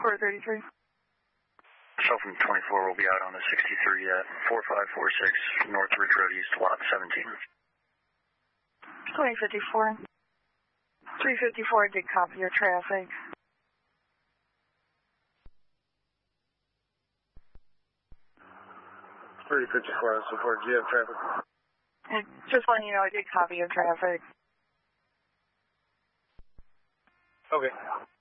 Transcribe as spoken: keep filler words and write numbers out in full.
four thirty-three. So from twenty-four, we'll be out on the sixty-three at four five four six North Ridge Road East, lot seventeen. twenty fifty-four. three fifty-four, did copy your traffic. three fifty-four, support. Do you have traffic? And just letting you know, I did copy your traffic. Okay.